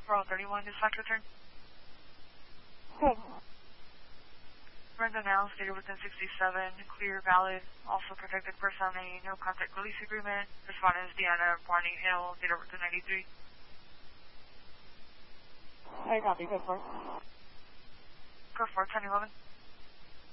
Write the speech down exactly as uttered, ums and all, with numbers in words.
four oh thirty-one, dispatch return. Okay. Brenda now stated within sixty-seven, clear, valid, also protected person on a no contact release agreement. Respondent is Deanna Barney Hill, date of birth ninety-three. I copy, good for. Go for ten eleven.